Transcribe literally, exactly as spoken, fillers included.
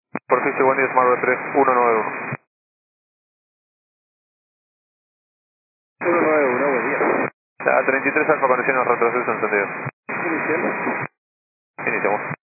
Superficie buen día, Smart tres uno nueve uno. uno nueve uno, buen día. A treinta y tres Alfa condiciones retroceso encendido. Iniciando. Iniciamos.